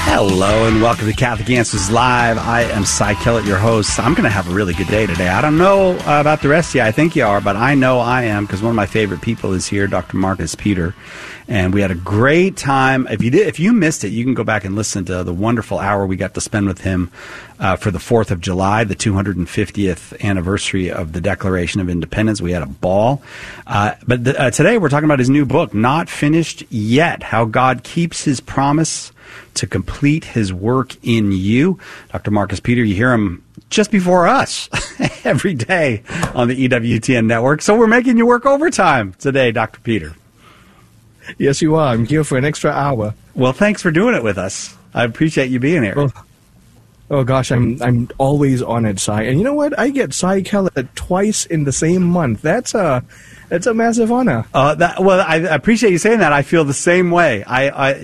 Hello and welcome to Catholic Answers Live. I am Cy Kellett, your host. I'm going to have a really good day today. I don't know about the rest of you. I think you are, but I know I am because one of my favorite people is here, Dr. Marcus Peter. And we had a great time. If you missed it, you can go back and listen to the wonderful hour we got to spend with him for the 4th of July, the 250th anniversary of the Declaration of Independence. We had a ball. But today we're talking about his new book, Not Finished Yet, How God Keeps His Promise to Complete His Work in You. Dr. Marcus Peter, you hear him just before us every day on the EWTN network. So we're making you work overtime today, Dr. Peter. Yes, you are. I'm here for an extra hour. Well, thanks for doing it with us. I appreciate you being here. Oh gosh, I'm always on it, Cy. And you know what? I get Cy Kellett twice in the same month. That's a massive honor. I appreciate you saying that. I feel the same way. I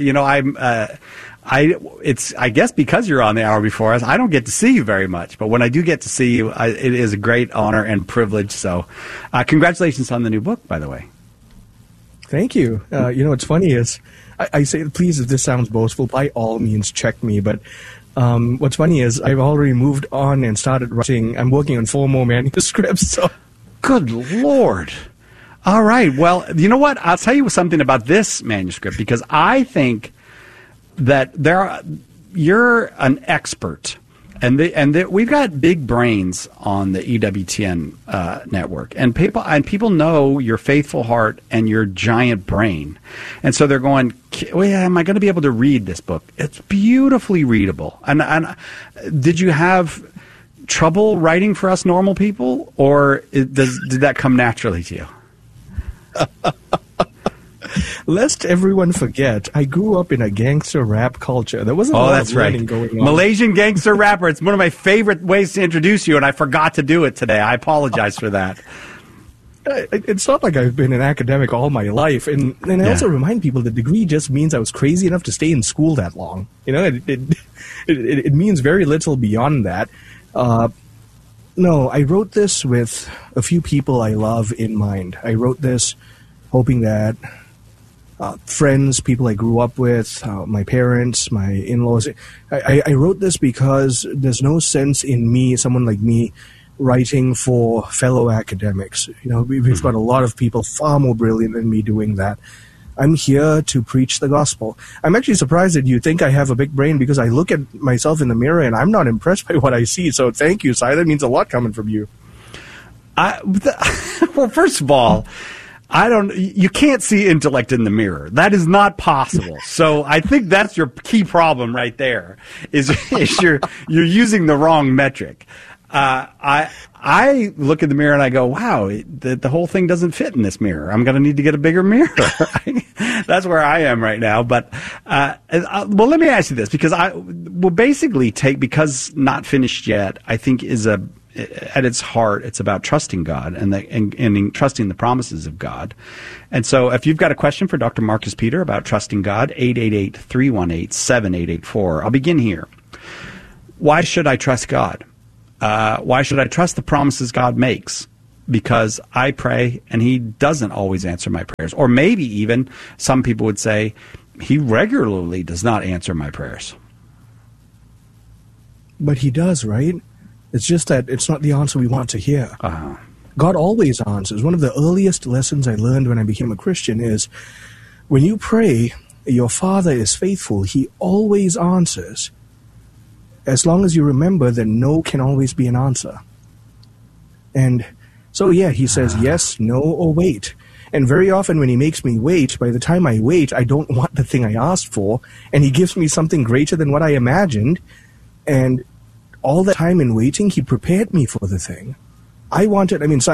guess because you're on the hour before us, I don't get to see you very much. But when I do get to see you, it is a great honor and privilege. So, congratulations on the new book, by the way. Thank you. What's funny is I say, please, if this sounds boastful, by all means, check me. But what's funny is I've already moved on and started writing. I'm working on 4 more manuscripts. So, good Lord. All right. Well, you know what? I'll tell you something about this manuscript because I think that you're an expert. And we've got big brains on the EWTN network, and people know your faithful heart and your giant brain, and so they're going, well, yeah, am I going to be able to read this book? It's beautifully readable. And did you have trouble writing for us normal people, or did that come naturally to you? Lest everyone forget, I grew up in a gangster rap culture. There wasn't a lot of learning going on. Malaysian gangster rapper. It's one of my favorite ways to introduce you, and I forgot to do it today. I apologize for that. It's not like I've been an academic all my life. And I also remind people the degree just means I was crazy enough to stay in school that long. You know, it means very little beyond that. No, I wrote this with a few people I love in mind. I wrote this hoping that friends, people I grew up with, my parents, my in-laws. I wrote this because there's no sense in me, someone like me, writing for fellow academics. You know, we've got a lot of people far more brilliant than me doing that. I'm here to preach the gospel. I'm actually surprised that you think I have a big brain because I look at myself in the mirror and I'm not impressed by what I see. So thank you, Cy. That means a lot coming from you. Well, first of all, you can't see intellect in the mirror. That is not possible. So I think that's your key problem right there is you're using the wrong metric. I look in the mirror and I go, wow, the whole thing doesn't fit in this mirror. I'm going to need to get a bigger mirror. That's where I am right now. But, well, let me ask you this because because Not Finished Yet, I think at its heart, it's about trusting God and trusting the promises of God. And so if you've got a question for Dr. Marcus Peter about trusting God, 888-318-7884. I'll begin here. Why should I trust God? Why should I trust the promises God makes? Because I pray and he doesn't always answer my prayers. Or maybe even some people would say he regularly does not answer my prayers. But he does, right? It's just that it's not the answer we want to hear. Uh-huh. God always answers. One of the earliest lessons I learned when I became a Christian is when you pray, your Father is faithful. He always answers. As long as you remember that no can always be an answer. And so, yeah, he says yes, no, or wait. And very often when he makes me wait, by the time I wait, I don't want the thing I asked for. And he gives me something greater than what I imagined. And all that time in waiting, he prepared me for the thing. I write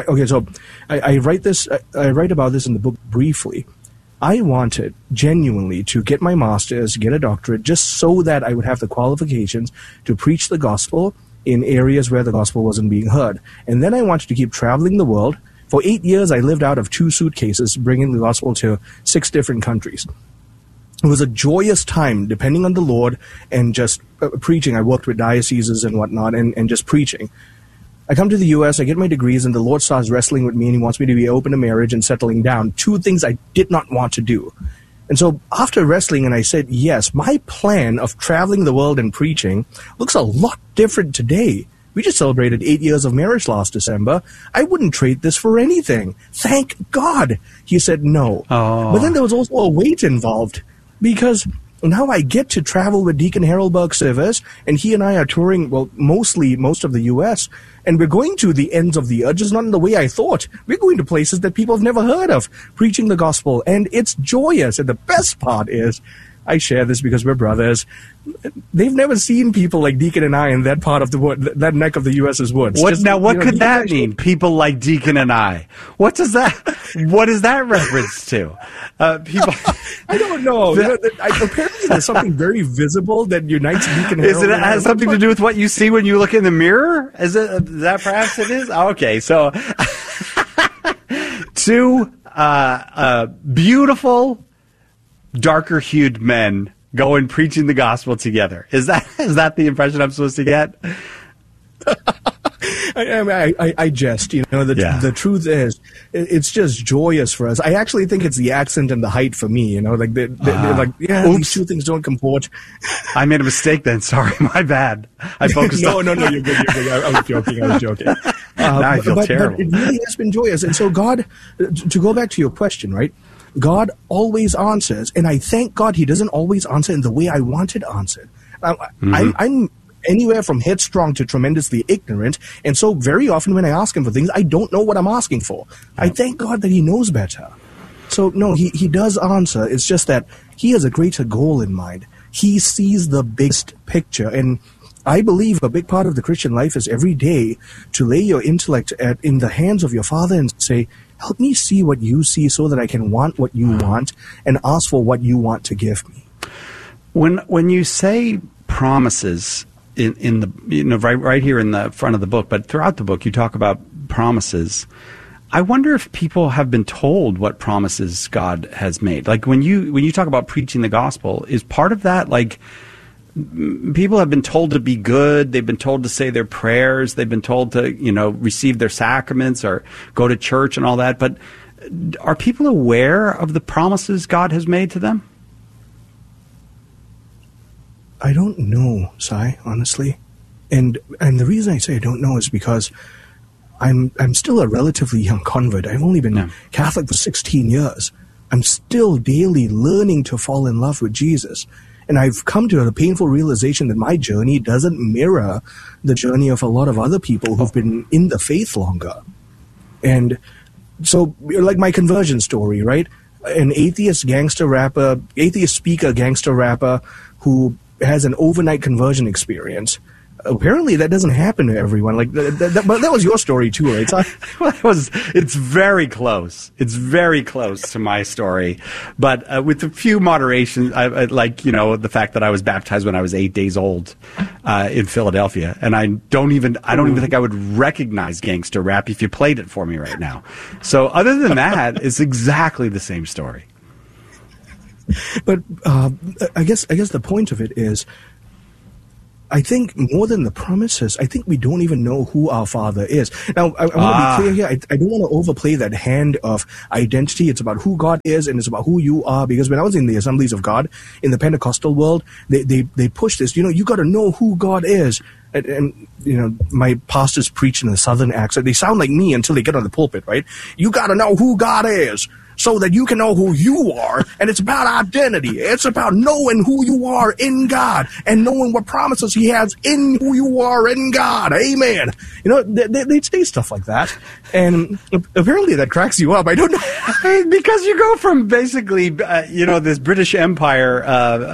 about this in the book briefly. I wanted genuinely to get my master's, get a doctorate, just so that I would have the qualifications to preach the gospel in areas where the gospel wasn't being heard. And then I wanted to keep traveling the world. For 8 years, I lived out of 2 suitcases, bringing the gospel to 6 different countries. It was a joyous time, depending on the Lord, and just preaching. I worked with dioceses and whatnot, and just preaching. I come to the U.S., I get my degrees, and the Lord starts wrestling with me, and he wants me to be open to marriage and settling down. 2 things I did not want to do. And so after wrestling, and I said, yes, my plan of traveling the world and preaching looks a lot different today. We just celebrated 8 years of marriage last December. I wouldn't trade this for anything. Thank God. He said no. Oh. But then there was also a weight involved, because now I get to travel with Deacon Harold Burke Sivers, and he and I are touring, well, most of the U.S., and we're going to the ends of the earth, just not in the way I thought. We're going to places that people have never heard of, preaching the gospel, and it's joyous. And the best part is, I share this because we're brothers, they've never seen people like Deacon and I in that part of the wood, that neck of the U.S.'s woods. What could that mean? People like Deacon and I. What is that reference to? People. I don't know. Apparently, there's something very visible that unites Deacon Harold. Is it has something to do with what you see when you look in the mirror? Is that perhaps it is? Okay, so two beautiful, darker-hued men go and preaching the gospel together. Is that the impression I'm supposed to get? I jest, the truth is, it's just joyous for us. I actually think it's the accent and the height for me, they're like, these two things don't comport. I made a mistake then. Sorry, my bad. I focused No, you're good. I was joking. Now I feel terrible. But it really has been joyous. And so God, to go back to your question, right? God always answers, and I thank God he doesn't always answer in the way I want it answered. I'm anywhere from headstrong to tremendously ignorant, and so very often when I ask him for things, I don't know what I'm asking for. I thank God that he knows better. So, no, he does answer. It's just that he has a greater goal in mind. He sees the biggest picture, and I believe a big part of the Christian life is every day to lay your intellect in the hands of your Father and say, help me see what you see so that I can want what you want and ask for what you want to give me. When you say promises in the right here in the front of the book, but throughout the book you talk about promises. I wonder if people have been told what promises God has made. Like when you talk about preaching the gospel, is part of that like people have been told to be good, they've been told to say their prayers, they've been told to, receive their sacraments or go to church and all that, but are people aware of the promises God has made to them? I don't know, Sai, honestly. And the reason I say I don't know is because I'm still a relatively young convert. I've only been Catholic for 16 years. I'm still daily learning to fall in love with Jesus. And I've come to a painful realization that my journey doesn't mirror the journey of a lot of other people who've been in the faith longer. And so, like my conversion story, right? An atheist speaker, gangster rapper who has an overnight conversion experience. Apparently, that doesn't happen to everyone. Like, but that was your story too, right? Well, it's very close. It's very close to my story, but with a few moderations. I the fact that I was baptized when I was 8 days old in Philadelphia, and I don't even think I would recognize gangster rap if you played it for me right now. So, other than that, it's exactly the same story. But I guess the point of it is, I think more than the promises, I think we don't even know who our Father is. Now, I want to be clear here. I don't want to overplay that hand of identity. It's about who God is and it's about who you are. Because when I was in the Assemblies of God, in the Pentecostal world, they push this. You got to know who God is. And my pastors preach in a southern accent. They sound like me until they get on the pulpit, right? You got to know who God is, so that you can know who you are. And it's about identity. It's about knowing who you are in God and knowing what promises he has in who you are in God. Amen. They say stuff like that. And apparently that cracks you up. I don't know. Because you go from basically, this British Empire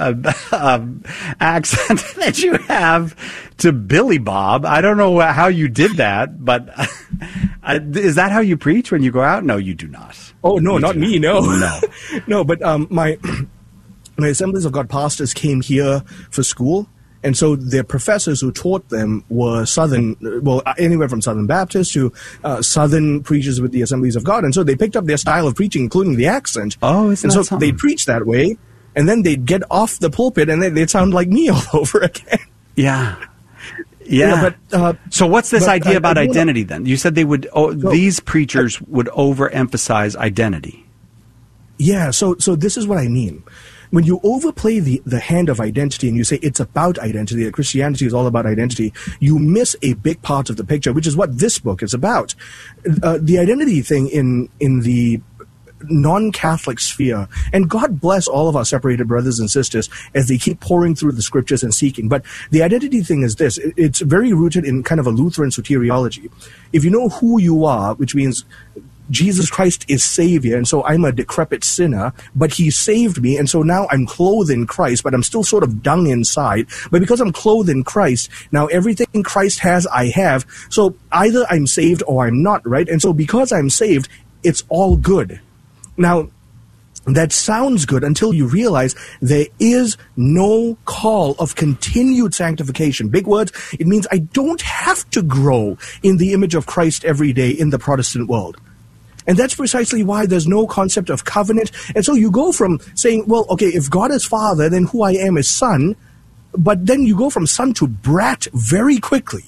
accent that you have to Billy Bob. I don't know how you did that, but is that how you preach when you go out? No, you do not. Oh, no, not me, no. No. No, but my Assemblies of God pastors came here for school, and so their professors who taught them were anywhere from Southern Baptists to Southern preachers with the Assemblies of God, and so they picked up their style of preaching, including the accent. Oh, isn't that so something? They'd preach that way, and then they'd get off the pulpit, and they'd sound like me all over again. Yeah. Yeah, but so what's this idea about identity then? You said they would. These preachers would overemphasize identity. Yeah, so this is what I mean. When you overplay the hand of identity and you say it's about identity, that Christianity is all about identity, you miss a big part of the picture, which is what this book is about. The identity thing in the non-Catholic sphere, and God bless all of our separated brothers and sisters as they keep pouring through the scriptures and seeking. But the identity thing is this. It's very rooted in kind of a Lutheran soteriology. If you know who you are, which means Jesus Christ is Savior, and so I'm a decrepit sinner, but He saved me, and so now I'm clothed in Christ, but I'm still sort of dung inside. But because I'm clothed in Christ, now everything Christ has, I have. So either I'm saved or I'm not, right? And so because I'm saved, it's all good. Now, that sounds good until you realize there is no call of continued sanctification. Big words. It means I don't have to grow in the image of Christ every day in the Protestant world. And that's precisely why there's no concept of covenant. And so you go from saying, well, okay, if God is Father, then who I am is Son. But then you go from son to brat very quickly.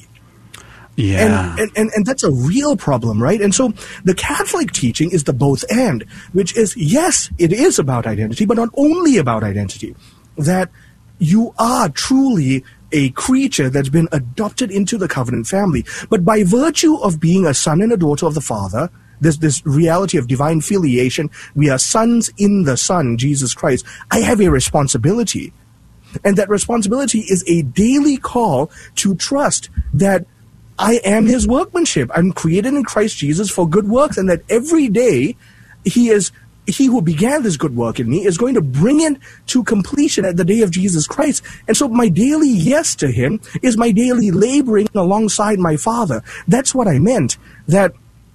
Yeah. And that's a real problem, right? And so the Catholic teaching is the both and, which is, yes, it is about identity, but not only about identity. That you are truly a creature that's been adopted into the covenant family. But by virtue of being a son and a daughter of the Father, this reality of divine filiation, we are sons in the Son, Jesus Christ. I have a responsibility. And that responsibility is a daily call to trust that I am His workmanship. I'm created in Christ Jesus for good works, and that every day He who began this good work in me is going to bring it to completion at the day of Jesus Christ. And so my daily yes to Him is my daily laboring alongside my Father. That's what I meant. That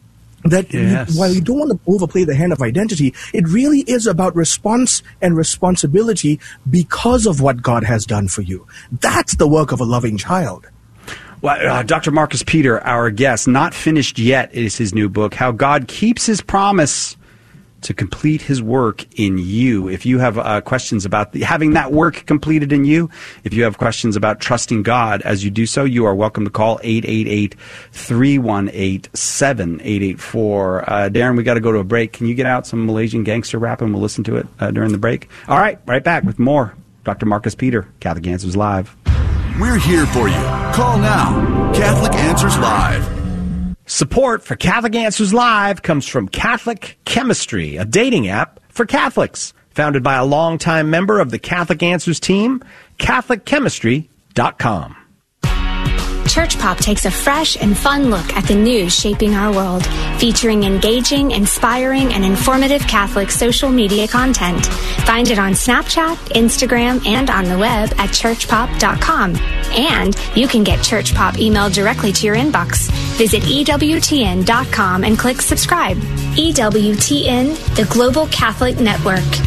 yes. While you don't want to overplay the hand of identity, it really is about response and responsibility because of what God has done for you. That's the work of a loving child. Well, Dr. Marcus Peter, our guest, Not Finished Yet is his new book, How God Keeps His Promise to Complete His Work in You. If you have questions about having that work completed in you, if you have questions about trusting God as you do so, you are welcome to call 888-318-7884. Darren, we got to go to a break. Can you get out some Malaysian gangster rap and we'll listen to it during the break? All right, right back with more. Dr. Marcus Peter, Catholic Answers Live. We're here for you. Call now. Catholic Answers Live. Support for Catholic Answers Live comes from Catholic Chemistry, a dating app for Catholics. Founded by a longtime member of the Catholic Answers team, CatholicChemistry.com. Church Pop takes a fresh and fun look at the news shaping our world, featuring engaging, inspiring, and informative Catholic social media content. Find it on Snapchat, Instagram, and on the web at churchpop.com. And you can get Church Pop emailed directly to your inbox. Visit EWTN.com and click subscribe. EWTN, the Global Catholic Network.